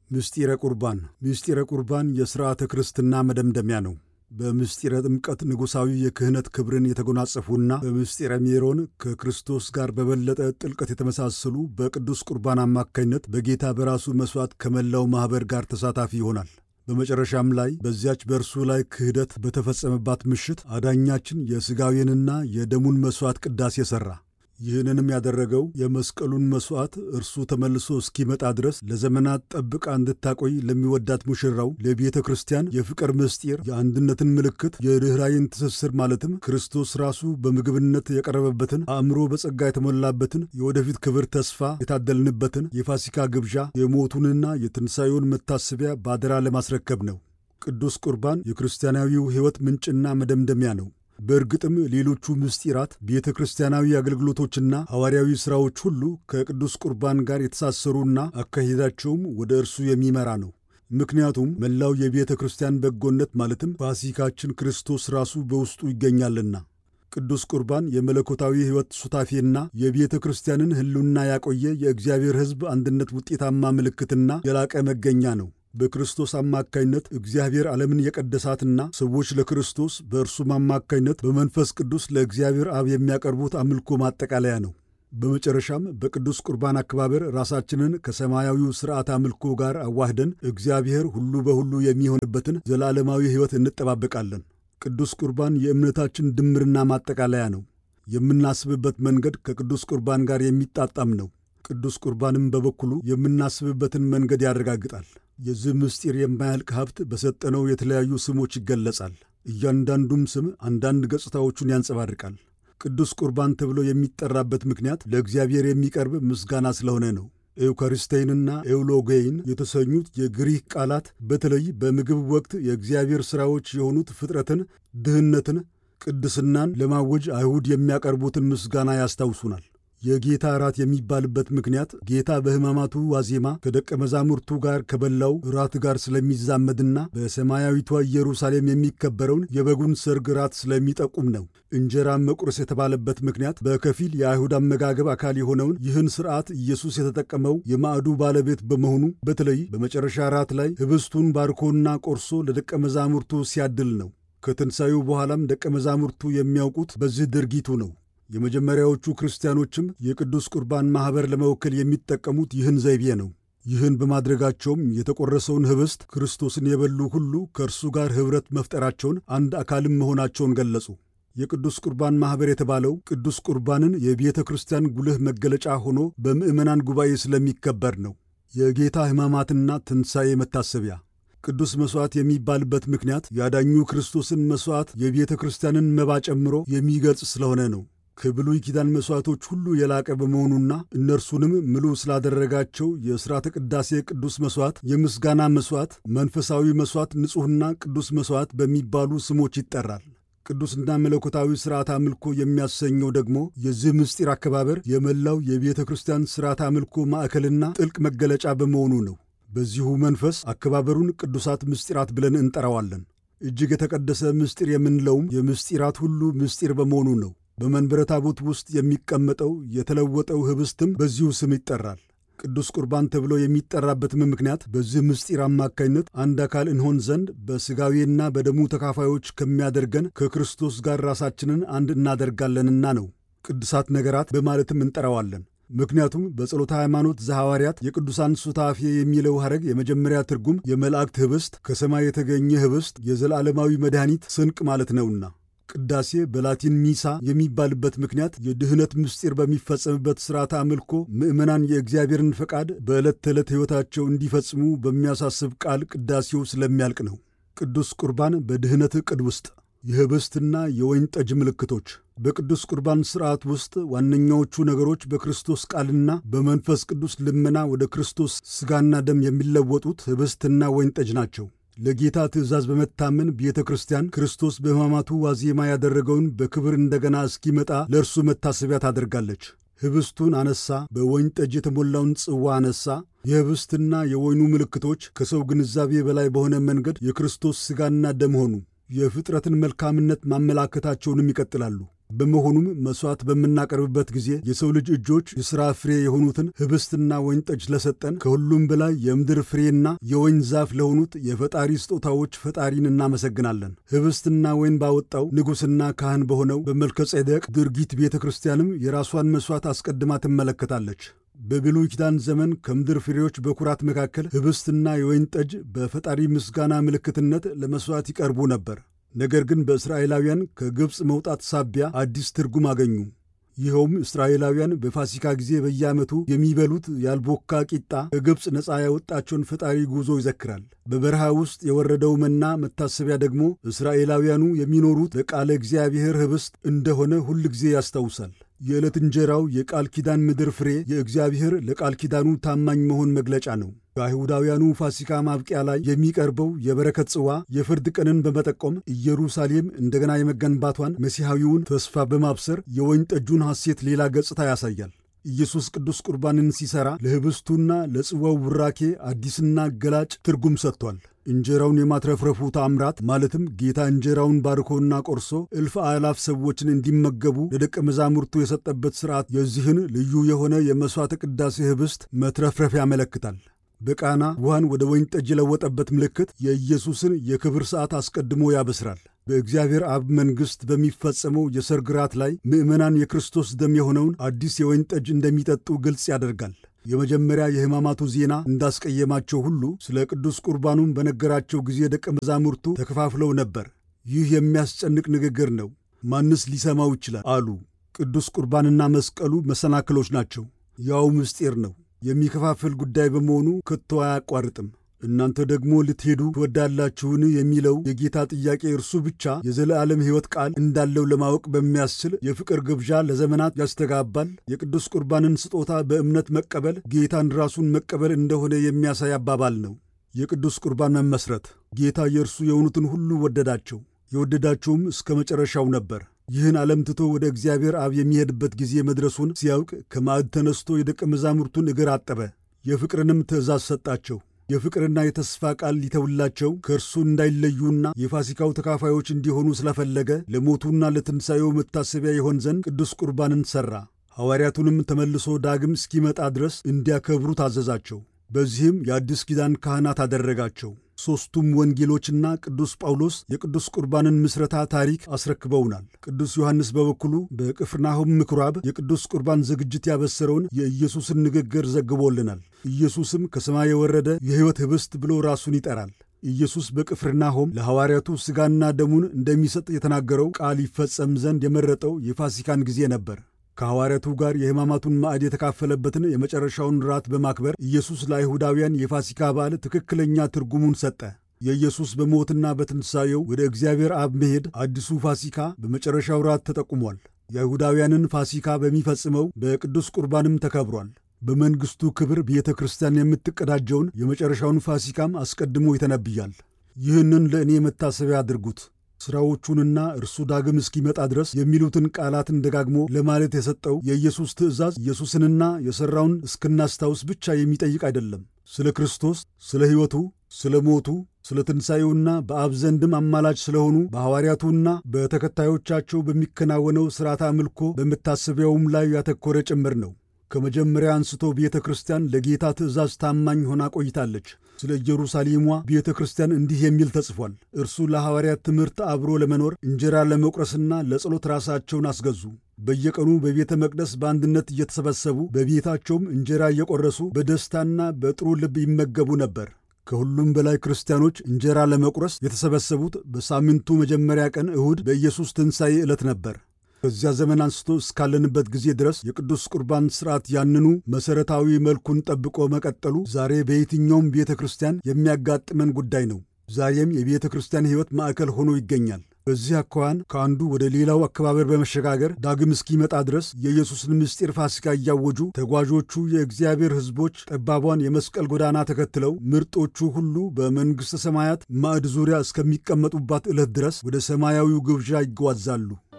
ምስጢረ ቁርባን የሥርዓተ ክርስትና መደምደሚያ ነው። በምስጢረ ጥምቀት ንጉሣዊ የክህነት ክብርን የተጎናጸፉና በምስጢረ ሜሮን ከክርስቶስ ጋር በበለጠ ጥልቀት የተመሳሰሉ በቅዱስ ቁርባን አማካኝነት በጌታ በራሱ መሥዋዕት ከመላው ማኅበር ጋር ተሳታፊ ይሆናል። በመጨረሻም ላይ በዚያች በእርሱ ላይ ክህደት በተፈጸመባት ምሽት አዳኛችን የሥጋዌንና የደሙን መሥዋዕት ቅዳሴ ሠራ። ይህንንም ያደረገው የመስቀሉን መሥዋዕት እርሱ ተመልሶ እስኪመጣ ድረስ ለዘመናት ጠብቃ እንድታቆይ ለሚወዳት ሙሽራው ለቤተ ክርስቲያን የፍቅር ምስጢር፣ የአንድነትን ምልክት፣ የርኅራኄን ትስስር ማለትም ክርስቶስ ራሱ በምግብነት የቀረበበትን፣ አእምሮ በጸጋ የተሞላበትን፣ የወደፊት ክብር ተስፋ የታደልንበትን የፋሲካ ግብዣ፣ የሞቱንና የትንሣኤውን መታሰቢያ ባደራ ለማስረከብ ነው። ቅዱስ ቁርባን የክርስቲያናዊው ሕይወት ምንጭና መደምደሚያ ነው። በእርግጥም ሌሎቹ ምስጢራት፣ ቤተ ክርስቲያናዊ አገልግሎቶችና ሐዋርያዊ ሥራዎች ሁሉ ከቅዱስ ቁርባን ጋር የተሳሰሩና አካሄዳቸውም ወደ እርሱ የሚመራ ነው። ምክንያቱም መላው የቤተ ክርስቲያን በጎነት ማለትም ፋሲካችን ክርስቶስ ራሱ በውስጡ ይገኛልና። ቅዱስ ቁርባን የመለኮታዊ ሕይወት ሱታፌና የቤተ ክርስቲያንን ሕልውና ያቆየ የእግዚአብሔር ሕዝብ አንድነት ውጤታማ ምልክትና የላቀ መገኛ ነው። በክርስቶስ አማካይነት እግዚአብሔር ዓለምን የቀደሳትና ሰዎች ለክርስቶስ በእርሱም አማካይነት በመንፈስ ቅዱስ ለእግዚአብሔር አብ የሚያቀርቡት አምልኮ ማጠቃለያ ነው። በመጨረሻም በቅዱስ ቁርባን አከባበር ራሳችንን ከሰማያዊው ሥርዓት አምልኮ ጋር አዋህደን እግዚአብሔር ሁሉ በሁሉ የሚሆንበትን ዘላለማዊ ሕይወት እንጠባበቃለን። ቅዱስ ቁርባን የእምነታችን ድምርና ማጠቃለያ ነው። የምናስብበት መንገድ ከቅዱስ ቁርባን ጋር የሚጣጣም ነው። ቅዱስ ቁርባንም በበኩሉ የምናስብበትን መንገድ ያረጋግጣል። የዚህ ምስጢር የማያልቅ ሀብት በሰጠነው የተለያዩ ስሞች ይገለጻል። እያንዳንዱም ስም አንዳንድ ገጽታዎቹን ያንጸባርቃል። ቅዱስ ቁርባን ተብሎ የሚጠራበት ምክንያት ለእግዚአብሔር የሚቀርብ ምስጋና ስለሆነ ነው። ኤውካሪስቴይንና ኤውሎጌይን የተሰኙት የግሪክ ቃላት በተለይ በምግብ ወቅት የእግዚአብሔር ሥራዎች የሆኑት ፍጥረትን፣ ድህነትን፣ ቅድስናን ለማወጅ አይሁድ የሚያቀርቡትን ምስጋና ያስታውሱናል። የጌታ እራት የሚባልበት ምክንያት ጌታ በሕማማቱ ዋዜማ ከደቀ መዛሙርቱ ጋር ከበላው እራት ጋር ስለሚዛመድና በሰማያዊቷ ኢየሩሳሌም የሚከበረውን የበጉን ሰርግ እራት ስለሚጠቁም ነው። እንጀራም መቁረስ የተባለበት ምክንያት በከፊል የአይሁድ አመጋገብ አካል የሆነውን ይህን ሥርዓት ኢየሱስ የተጠቀመው የማዕዱ ባለቤት በመሆኑ በተለይ በመጨረሻ እራት ላይ ኅብስቱን ባርኮና ቆርሶ ለደቀ መዛሙርቱ ሲያድል ነው። ከትንሣኤው በኋላም ደቀ መዛሙርቱ የሚያውቁት በዚህ ድርጊቱ ነው። የመጀመሪያዎቹ ክርስቲያኖችም የቅዱስ ቁርባን ማኅበር ለመወከል የሚጠቀሙት ይህን ዘይቤ ነው። ይህን በማድረጋቸውም የተቆረሰውን ኅብስት ክርስቶስን የበሉ ሁሉ ከእርሱ ጋር ኅብረት መፍጠራቸውን፣ አንድ አካልም መሆናቸውን ገለጹ። የቅዱስ ቁርባን ማኅበር የተባለው ቅዱስ ቁርባንን የቤተ ክርስቲያን ጉልህ መገለጫ ሆኖ በምዕመናን ጉባኤ ስለሚከበር ነው። የጌታ ሕማማትና ትንሣኤ መታሰቢያ ቅዱስ መሥዋዕት የሚባልበት ምክንያት ያዳኙ ክርስቶስን መሥዋዕት የቤተ ክርስቲያንን መባ ጨምሮ የሚገልጽ ስለሆነ ነው። ከብሉይ ኪዳን መሥዋዕቶች ሁሉ የላቀ በመሆኑና እነርሱንም ምሉ ስላደረጋቸው የሥርዓተ ቅዳሴ ቅዱስ መሥዋዕት፣ የምስጋና መሥዋዕት፣ መንፈሳዊ መሥዋዕት፣ ንጹሕና ቅዱስ መሥዋዕት በሚባሉ ስሞች ይጠራል። ቅዱስና መለኮታዊ ሥርዓት አምልኮ የሚያሰኘው ደግሞ የዚህ ምስጢር አከባበር የመላው የቤተ ክርስቲያን ሥርዓት አምልኮ ማዕከልና ጥልቅ መገለጫ በመሆኑ ነው። በዚሁ መንፈስ አከባበሩን ቅዱሳት ምስጢራት ብለን እንጠራዋለን። እጅግ የተቀደሰ ምስጢር የምንለውም የምስጢራት ሁሉ ምስጢር በመሆኑ ነው። በመንበረ ታቦት ውስጥ የሚቀመጠው የተለወጠው ኅብስትም በዚሁ ስም ይጠራል። ቅዱስ ቁርባን ተብሎ የሚጠራበትም ምክንያት በዚህ ምስጢር አማካይነት አንድ አካል እንሆን ዘንድ በሥጋዌና በደሙ ተካፋዮች ከሚያደርገን ከክርስቶስ ጋር ራሳችንን አንድ እናደርጋለንና ነው። ቅዱሳት ነገራት በማለትም እንጠራዋለን። ምክንያቱም በጸሎተ ሃይማኖት ዘሐዋርያት የቅዱሳን ሱታፌ የሚለው ሐረግ የመጀመሪያ ትርጉም የመላእክት ኅብስት፣ ከሰማይ የተገኘ ኅብስት፣ የዘላለማዊ መድኃኒት ስንቅ ማለት ነውና። ቅዳሴ በላቲን ሚሳ የሚባልበት ምክንያት የድኅነት ምስጢር በሚፈጸምበት ሥርዓተ አምልኮ ምዕመናን የእግዚአብሔርን ፈቃድ በዕለት ተዕለት ሕይወታቸው እንዲፈጽሙ በሚያሳስብ ቃል ቅዳሴው ስለሚያልቅ ነው። ቅዱስ ቁርባን በድኅነት ዕቅድ ውስጥ የኅብስትና የወይን ጠጅ ምልክቶች። በቅዱስ ቁርባን ሥርዓት ውስጥ ዋነኛዎቹ ነገሮች በክርስቶስ ቃልና በመንፈስ ቅዱስ ልመና ወደ ክርስቶስ ሥጋና ደም የሚለወጡት ኅብስትና ወይን ጠጅ ናቸው። ለጌታ ትእዛዝ በመታመን ቤተ ክርስቲያን ክርስቶስ በሕማማቱ ዋዜማ ያደረገውን በክብር እንደገና እስኪመጣ ለእርሱ መታሰቢያ ታደርጋለች። ኅብስቱን አነሳ፣ በወይን ጠጅ የተሞላውን ጽዋ አነሳ። የኅብስትና የወይኑ ምልክቶች ከሰው ግንዛቤ በላይ በሆነ መንገድ የክርስቶስ ሥጋና ደም ሆኑ። የፍጥረትን መልካምነት ማመላከታቸውንም ይቀጥላሉ። በመሆኑም መሥዋዕት በምናቀርብበት ጊዜ የሰው ልጅ እጆች የሥራ ፍሬ የሆኑትን ኅብስትና ወይን ጠጅ ለሰጠን ከሁሉም በላይ የምድር ፍሬና የወይን ዛፍ ለሆኑት የፈጣሪ ስጦታዎች ፈጣሪን እናመሰግናለን። ኅብስትና ወይን ባወጣው ንጉሥና ካህን በሆነው በመልከ ጼዴቅ ድርጊት ቤተ ክርስቲያንም የራሷን መሥዋዕት አስቀድማ ትመለከታለች። በብሉይ ኪዳን ዘመን ከምድር ፍሬዎች በኩራት መካከል ኅብስትና የወይን ጠጅ በፈጣሪ ምስጋና ምልክትነት ለመሥዋዕት ይቀርቡ ነበር። ነገር ግን በእስራኤላውያን ከግብፅ መውጣት ሳቢያ አዲስ ትርጉም አገኙ። ይኸውም እስራኤላውያን በፋሲካ ጊዜ በየዓመቱ የሚበሉት ያልቦካ ቂጣ ከግብፅ ነፃ ያወጣቸውን ፈጣሪ ጉዞ ይዘክራል። በበረሃ ውስጥ የወረደው መና መታሰቢያ ደግሞ እስራኤላውያኑ የሚኖሩት በቃለ እግዚአብሔር ኅብስት እንደሆነ ሁል ጊዜ ያስታውሳል። የዕለት እንጀራው የቃል ኪዳን ምድር ፍሬ የእግዚአብሔር ለቃል ኪዳኑ ታማኝ መሆን መግለጫ ነው። በአይሁዳውያኑ ፋሲካ ማብቂያ ላይ የሚቀርበው የበረከት ጽዋ የፍርድ ቀንን በመጠቆም ኢየሩሳሌም እንደገና የመገንባቷን መሲሐዊውን ተስፋ በማብሰር የወይን ጠጁን ሐሴት ሌላ ገጽታ ያሳያል። ኢየሱስ ቅዱስ ቁርባንን ሲሠራ ለኅብስቱና ለጽዋው ቡራኬ አዲስና ገላጭ ትርጉም ሰጥቷል። እንጀራውን የማትረፍረፉ ተአምራት ማለትም ጌታ እንጀራውን ባርኮና ቆርሶ እልፍ አእላፍ ሰዎችን እንዲመገቡ ለደቀ መዛሙርቱ የሰጠበት ሥርዓት የዚህን ልዩ የሆነ የመሥዋዕተ ቅዳሴ ኅብስት መትረፍረፍ ያመለክታል። በቃና ውሃን ወደ ወይን ጠጅ የለወጠበት ምልክት የኢየሱስን የክብር ሰዓት አስቀድሞ ያበስራል። በእግዚአብሔር አብ መንግሥት በሚፈጸመው የሰርግ ራት ላይ ምዕመናን የክርስቶስ ደም የሆነውን አዲስ የወይን ጠጅ እንደሚጠጡ ግልጽ ያደርጋል። የመጀመሪያ የሕማማቱ ዜና እንዳስቀየማቸው ሁሉ ስለ ቅዱስ ቁርባኑም በነገራቸው ጊዜ ደቀ መዛሙርቱ ተከፋፍለው ነበር። ይህ የሚያስጨንቅ ንግግር ነው፣ ማንስ ሊሰማው ይችላል አሉ። ቅዱስ ቁርባንና መስቀሉ መሰናክሎች ናቸው። ያው ምስጢር ነው። የሚከፋፍል ጉዳይ በመሆኑ ከቶ አያቋርጥም። እናንተ ደግሞ ልትሄዱ ትወዳላችሁን የሚለው የጌታ ጥያቄ እርሱ ብቻ የዘለዓለም ሕይወት ቃል እንዳለው ለማወቅ በሚያስችል የፍቅር ግብዣ ለዘመናት ያስተጋባል። የቅዱስ ቁርባንን ስጦታ በእምነት መቀበል ጌታን ራሱን መቀበል እንደሆነ የሚያሳይ አባባል ነው። የቅዱስ ቁርባን መመስረት ጌታ የእርሱ የሆኑትን ሁሉ ወደዳቸው፣ የወደዳቸውም እስከ መጨረሻው ነበር። ይህን ዓለም ትቶ ወደ እግዚአብሔር አብ የሚሄድበት ጊዜ መድረሱን ሲያውቅ ከማዕድ ተነስቶ የደቀ መዛሙርቱን እግር አጠበ። የፍቅርንም ትእዛዝ ሰጣቸው። የፍቅርና የተስፋ ቃል ሊተውላቸው ከእርሱ እንዳይለዩና የፋሲካው ተካፋዮች እንዲሆኑ ስለፈለገ ለሞቱና ለትንሣኤው መታሰቢያ ይሆን ዘንድ ቅዱስ ቁርባንን ሠራ። ሐዋርያቱንም ተመልሶ ዳግም እስኪመጣ ድረስ እንዲያከብሩ ታዘዛቸው። በዚህም የአዲስ ኪዳን ካህናት አደረጋቸው። ሦስቱም ወንጌሎችና ቅዱስ ጳውሎስ የቅዱስ ቁርባንን ምስረታ ታሪክ አስረክበውናል። ቅዱስ ዮሐንስ በበኩሉ በቅፍርናሆም ምኵራብ የቅዱስ ቁርባን ዝግጅት ያበሰረውን የኢየሱስን ንግግር ዘግቦልናል። ኢየሱስም ከሰማይ የወረደ የሕይወት ኅብስት ብሎ ራሱን ይጠራል። ኢየሱስ በቅፍርናሆም ለሐዋርያቱ ሥጋና ደሙን እንደሚሰጥ የተናገረው ቃል ይፈጸም ዘንድ የመረጠው የፋሲካን ጊዜ ነበር። ከሐዋርያቱ ጋር የሕማማቱን ማዕድ የተካፈለበትን የመጨረሻውን ራት በማክበር ኢየሱስ ለአይሁዳውያን የፋሲካ በዓል ትክክለኛ ትርጉሙን ሰጠ። የኢየሱስ በሞትና በትንሣኤው ወደ እግዚአብሔር አብ መሄድ አዲሱ ፋሲካ በመጨረሻው ራት ተጠቁሟል። የአይሁዳውያንን ፋሲካ በሚፈጽመው በቅዱስ ቁርባንም ተከብሯል። በመንግሥቱ ክብር ቤተ ክርስቲያን የምትቀዳጀውን የመጨረሻውን ፋሲካም አስቀድሞ ይተነብያል። ይህንን ለእኔ መታሰቢያ አድርጉት። ሥራዎቹንና እርሱ ዳግም እስኪመጣ ድረስ የሚሉትን ቃላትን ደጋግሞ ለማለት የሰጠው የኢየሱስ ትእዛዝ ኢየሱስንና የሠራውን እስክናስታውስ ብቻ የሚጠይቅ አይደለም። ስለ ክርስቶስ፣ ስለ ሕይወቱ፣ ስለ ሞቱ፣ ስለ ትንሣኤውና በአብ ዘንድም አማላጅ ስለሆኑ በሐዋርያቱና በተከታዮቻቸው በሚከናወነው ሥርዓተ አምልኮ በመታሰቢያውም ላይ ያተኮረ ጭምር ነው። ከመጀመሪያ አንስቶ ቤተ ክርስቲያን ለጌታ ትእዛዝ ታማኝ ሆና ቆይታለች። ስለ ኢየሩሳሌሟ ቤተ ክርስቲያን እንዲህ የሚል ተጽፏል። እርሱ ለሐዋርያት ትምህርት አብሮ ለመኖር እንጀራ ለመቁረስና ለጸሎት ራሳቸውን አስገዙ። በየቀኑ በቤተ መቅደስ በአንድነት እየተሰበሰቡ በቤታቸውም እንጀራ እየቆረሱ በደስታና በጥሩ ልብ ይመገቡ ነበር። ከሁሉም በላይ ክርስቲያኖች እንጀራ ለመቁረስ የተሰበሰቡት በሳምንቱ መጀመሪያ ቀን እሁድ በኢየሱስ ትንሣኤ ዕለት ነበር። ከዚያ ዘመን አንስቶ እስካለንበት ጊዜ ድረስ የቅዱስ ቁርባን ሥርዓት ያንኑ መሠረታዊ መልኩን ጠብቆ መቀጠሉ ዛሬ በየትኛውም ቤተ ክርስቲያን የሚያጋጥመን ጉዳይ ነው። ዛሬም የቤተ ክርስቲያን ሕይወት ማዕከል ሆኖ ይገኛል። በዚህ አኳኋን ከአንዱ ወደ ሌላው አከባበር በመሸጋገር ዳግም እስኪመጣ ድረስ የኢየሱስን ምስጢር ፋሲካ እያወጁ ተጓዦቹ የእግዚአብሔር ሕዝቦች ጠባቧን የመስቀል ጎዳና ተከትለው ምርጦቹ ሁሉ በመንግሥተ ሰማያት ማዕድ ዙሪያ እስከሚቀመጡባት ዕለት ድረስ ወደ ሰማያዊው ግብዣ ይጓዛሉ።